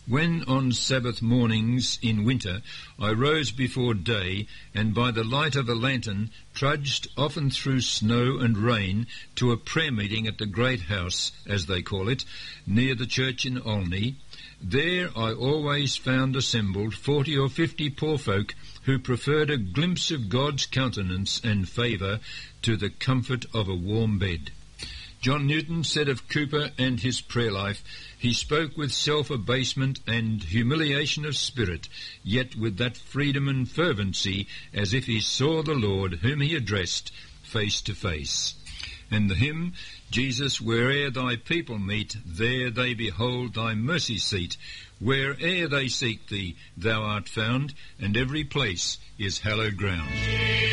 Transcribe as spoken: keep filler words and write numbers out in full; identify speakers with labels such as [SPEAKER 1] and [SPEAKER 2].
[SPEAKER 1] When on Sabbath mornings in winter I rose before day, and by the light of a lantern trudged, often through snow and rain, to a prayer meeting at the Great House, as they call it, near the church in Olney, there I always found assembled forty or fifty poor folk who preferred a glimpse of God's countenance and favour to the comfort of a warm bed. John Newton said of Cowper and his prayer life, he spoke with self-abasement and humiliation of spirit, yet with that freedom and fervency as if he saw the Lord whom he addressed face to face. And the hymn, Jesus, where'er thy people meet, there they behold thy mercy seat. Where'er they seek thee, thou art found, and every place is hallowed ground.